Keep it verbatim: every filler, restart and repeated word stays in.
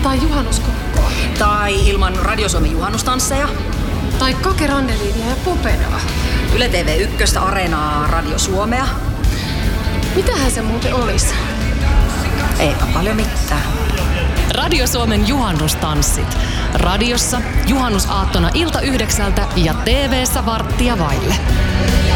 Tai juhannuskokkoa. Tai ilman Radio Suomen juhannustansseja. Tai Kake Randeliinia ja Popedaa. Yle T V yksi, Areenaa, Radio Suomea. Mitähän se muuten olisi? Eipä paljon mitään. Radio Suomen juhannustanssit. Radiossa juhannusaattona ilta yhdeksältä ja T V:ssä varttia vaille.